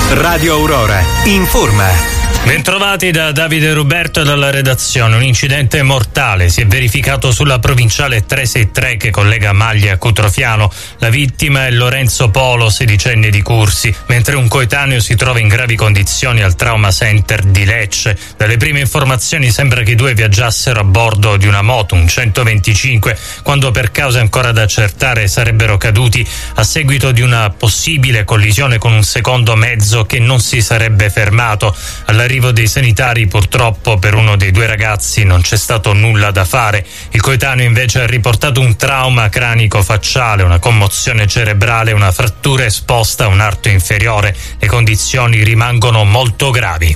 Radio Aurora informa. Bentrovati da Davide Ruberto e dalla redazione. Un incidente mortale si è verificato sulla provinciale 363 che collega Maglia a Cutrofiano. La vittima è Lorenzo Polo, 16enne di Cursi, mentre un coetaneo si trova in gravi condizioni al Trauma Center di Lecce. Dalle prime informazioni sembra che i due viaggiassero a bordo di una moto, un 125, quando per cause ancora da accertare sarebbero caduti a seguito di una possibile collisione con un secondo mezzo che non si sarebbe fermato. All'arrivo dei sanitari purtroppo per uno dei due ragazzi non c'è stato nulla da fare. Il coetaneo invece ha riportato un trauma cranico-facciale, una commozione cerebrale, una frattura esposta a un arto inferiore. Le condizioni rimangono molto gravi.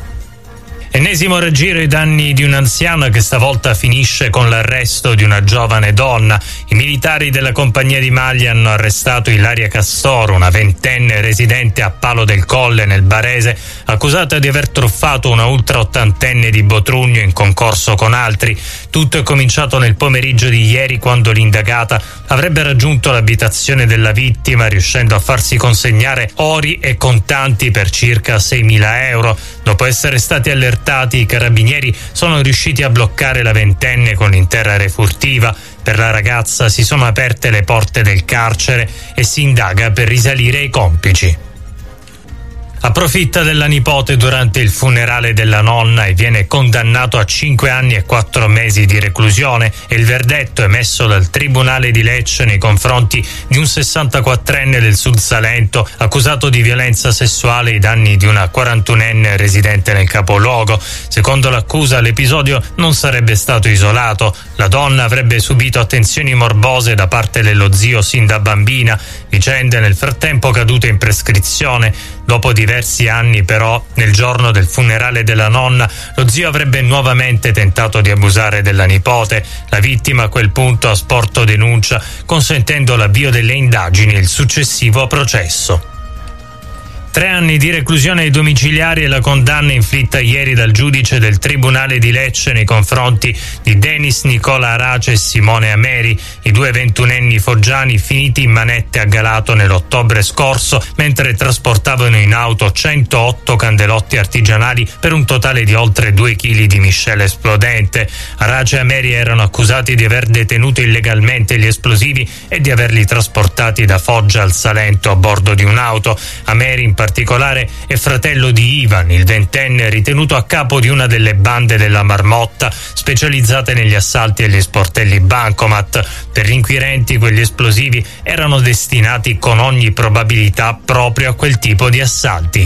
Ennesimo raggiro ai danni di un'anziana che stavolta finisce con l'arresto di una giovane donna. I militari della compagnia di Maglia hanno arrestato Ilaria Castoro, una ventenne residente a Palo del Colle nel Barese, accusata di aver truffato una ultra ottantenne di Botrugno in concorso con altri. Tutto è cominciato nel pomeriggio di ieri, quando l'indagata avrebbe raggiunto l'abitazione della vittima, riuscendo a farsi consegnare ori e contanti per circa 6.000 euro. Dopo essere stati allertati, i carabinieri sono riusciti a bloccare la ventenne con l'intera refurtiva. Per la ragazza si sono aperte le porte del carcere e si indaga per risalire ai complici. Approfitta della nipote durante il funerale della nonna e viene condannato a 5 anni e 4 mesi di reclusione. È il verdetto emesso dal Tribunale di Lecce nei confronti di un 64enne del Sud Salento accusato di violenza sessuale ai danni di una 41enne residente nel capoluogo. Secondo l'accusa, l'episodio non sarebbe stato isolato. La donna avrebbe subito attenzioni morbose da parte dello zio sin da bambina, vicende nel frattempo cadute in prescrizione. Dopo diversi anni, però, nel giorno del funerale della nonna, lo zio avrebbe nuovamente tentato di abusare della nipote. La vittima a quel punto ha sporto denuncia, consentendo l'avvio delle indagini e il successivo processo. 3 anni di reclusione ai domiciliari e la condanna inflitta ieri dal giudice del Tribunale di Lecce nei confronti di Denis Nicola Arace e Simone Ameri, i due ventunenni foggiani finiti in manette a Galato nell'ottobre scorso mentre trasportavano in auto 108 candelotti artigianali per un totale di oltre 2 kg di miscela esplodente. Arace e Ameri erano accusati di aver detenuto illegalmente gli esplosivi e di averli trasportati da Foggia al Salento a bordo di un'auto. Ameri in particolare è fratello di Ivan, il ventenne ritenuto a capo di una delle bande della Marmotta specializzate negli assalti agli sportelli bancomat. Per gli inquirenti quegli esplosivi erano destinati con ogni probabilità proprio a quel tipo di assalti.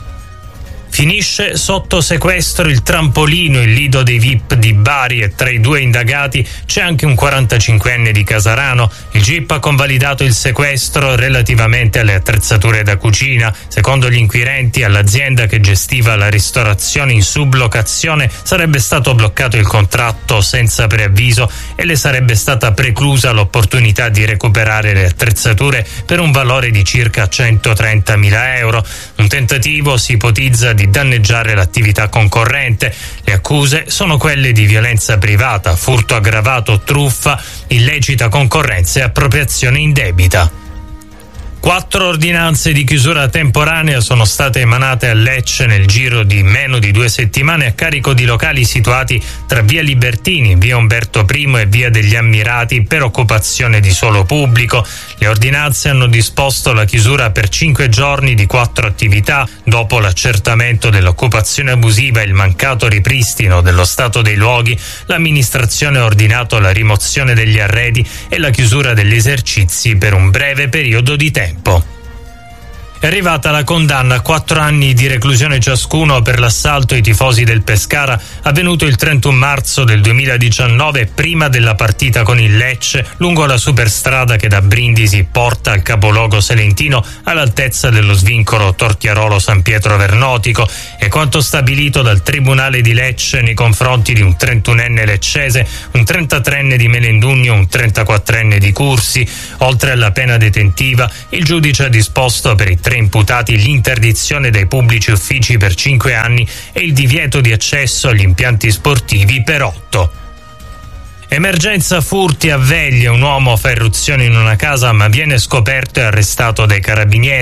Finisce sotto sequestro il trampolino, il lido dei VIP di Bari, e tra i due indagati c'è anche un 45enne di Casarano. Il GIP ha convalidato il sequestro relativamente alle attrezzature da cucina. Secondo gli inquirenti, all'azienda che gestiva la ristorazione in sublocazione sarebbe stato bloccato il contratto senza preavviso e le sarebbe stata preclusa l'opportunità di recuperare le attrezzature per un valore di circa 130.000 euro. Un tentativo si ipotizza di danneggiare l'attività concorrente. Le accuse sono quelle di violenza privata, furto aggravato, truffa, illecita concorrenza e appropriazione indebita. 4 ordinanze di chiusura temporanea sono state emanate a Lecce nel giro di meno di 2 settimane a carico di locali situati tra via Libertini, via Umberto I e via degli Ammirati per occupazione di suolo pubblico. Le ordinanze hanno disposto la chiusura per 5 giorni di 4 attività. Dopo l'accertamento dell'occupazione abusiva e il mancato ripristino dello stato dei luoghi, l'amministrazione ha ordinato la rimozione degli arredi e la chiusura degli esercizi per un breve periodo di tempo. È arrivata la condanna a 4 anni di reclusione ciascuno per l'assalto ai tifosi del Pescara avvenuto il 31 marzo del 2019 prima della partita con il Lecce lungo la superstrada che da Brindisi porta al capoluogo salentino all'altezza dello svincolo Torchiarolo-San Pietro Vernotico. È quanto stabilito dal Tribunale di Lecce nei confronti di un 31enne leccese, un 33enne di Melendugno, un 34enne di Cursi. Oltre alla pena detentiva, il giudice ha disposto per i 3 imputati l'interdizione dai pubblici uffici per 5 anni e il divieto di accesso agli impianti sportivi per 8. Emergenza furti a Veglie, un uomo fa irruzione in una casa ma viene scoperto e arrestato dai carabinieri.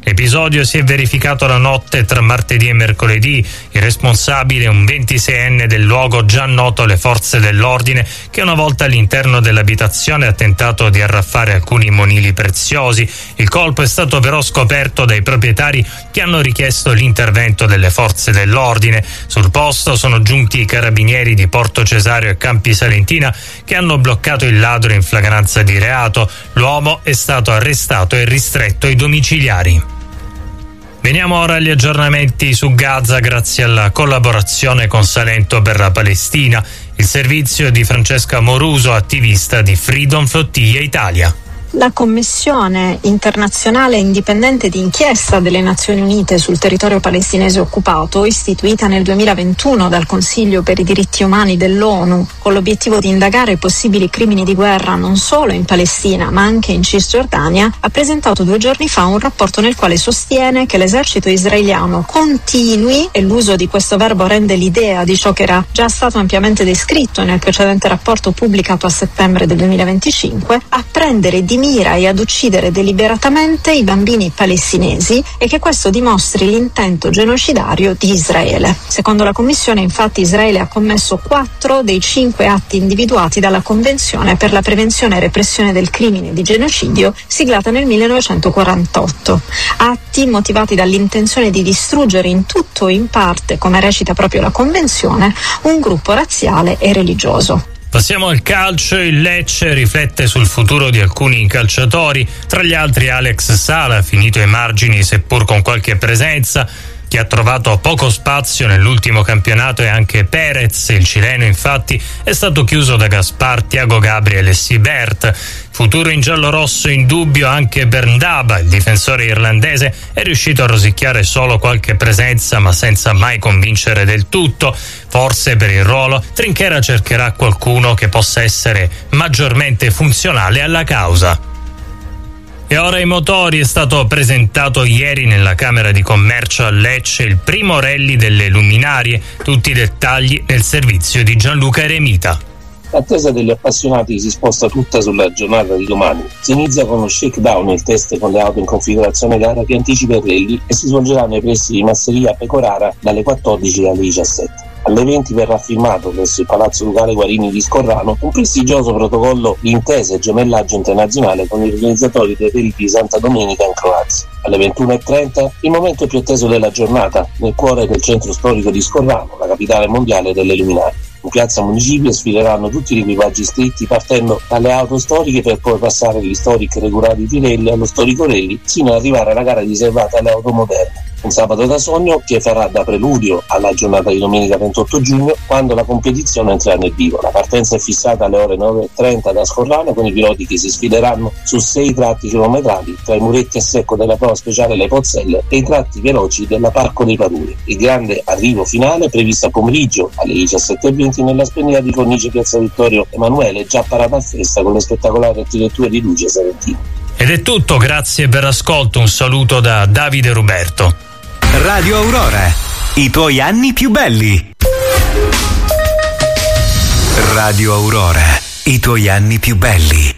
L'episodio si è verificato la notte tra martedì e mercoledì. Il responsabile è un 26enne del luogo già noto alle forze dell'ordine, che una volta all'interno dell'abitazione ha tentato di arraffare alcuni monili preziosi. Il colpo è stato però scoperto dai proprietari, che hanno richiesto l'intervento delle forze dell'ordine. Sul posto sono giunti i carabinieri di Porto Cesareo e Campi Salentina, che hanno bloccato il ladro in flagranza di reato. L'uomo è stato arrestato e ristretto ai domiciliari. Veniamo ora agli aggiornamenti su Gaza grazie alla collaborazione con Salento per la Palestina, il servizio di Francesca Moruso, attivista di Freedom Flottiglia Italia. La Commissione internazionale indipendente di inchiesta delle Nazioni Unite sul territorio palestinese occupato, istituita nel 2021 dal Consiglio per i diritti umani dell'ONU, con l'obiettivo di indagare possibili crimini di guerra non solo in Palestina ma anche in Cisgiordania, ha presentato 2 giorni fa un rapporto nel quale sostiene che l'esercito israeliano continui, e l'uso di questo verbo rende l'idea di ciò che era già stato ampiamente descritto nel precedente rapporto pubblicato a settembre del 2025, a prendere di mira e ad uccidere deliberatamente i bambini palestinesi, e che questo dimostri l'intento genocidario di Israele. Secondo la Commissione, infatti, Israele ha commesso 4 dei 5 atti individuati dalla Convenzione per la prevenzione e repressione del crimine di genocidio, siglata nel 1948. Atti motivati dall'intenzione di distruggere in tutto o in parte, come recita proprio la Convenzione, un gruppo razziale e religioso. Passiamo al calcio. Il Lecce riflette sul futuro di alcuni calciatori, tra gli altri Alex Sala, finito ai margini seppur con qualche presenza, che ha trovato poco spazio nell'ultimo campionato, e anche Perez, il cileno, infatti è stato chiuso da Gaspar, Thiago Gabriel e Sibert. Futuro in giallo-rosso indubbio anche per Ndaba, il difensore irlandese è riuscito a rosicchiare solo qualche presenza ma senza mai convincere del tutto. Forse per il ruolo Trinchera cercherà qualcuno che possa essere maggiormente funzionale alla causa. E ora i motori. È stato presentato ieri nella Camera di Commercio a Lecce il primo rally delle luminarie, tutti i dettagli nel servizio di Gianluca Eremita. L'attesa degli appassionati si sposta tutta sulla giornata di domani. Si inizia con lo shakedown, il test con le auto in configurazione gara che anticipa il rally, e si svolgerà nei pressi di Masseria Pecorara dalle 14 alle 17. Alle 20 verrà firmato presso il Palazzo Ducale Guarini di Scorrano un prestigioso protocollo di intesa e gemellaggio internazionale con i organizzatori dei rally di Santa Domenica in Croazia. Alle 21:30 il momento più atteso della giornata, nel cuore del centro storico di Scorrano, la capitale mondiale delle luminarie. In piazza Municipio sfileranno tutti gli equipaggi iscritti, partendo dalle auto storiche per poi passare gli storic regolari Pirelli allo storico rally, sino ad arrivare alla gara riservata alle auto moderne. Un sabato da sogno che farà da preludio alla giornata di domenica 28 giugno, quando la competizione entrerà nel vivo. La partenza è fissata alle ore 9:30 da Scorrano, con i piloti che si sfideranno su 6 tratti chilometrali tra i muretti a secco della prova speciale Le Pozzelle e i tratti veloci della Parco dei Paduri. Il grande arrivo finale è previsto a pomeriggio alle 17:20 nella splendida di cornice Piazza Vittorio Emanuele, già parata a festa con le spettacolari architetture di Luce Salentino. Ed è tutto, grazie per l'ascolto, un saluto da Davide Ruberto. Radio Aurora, i tuoi anni più belli. Radio Aurora, i tuoi anni più belli.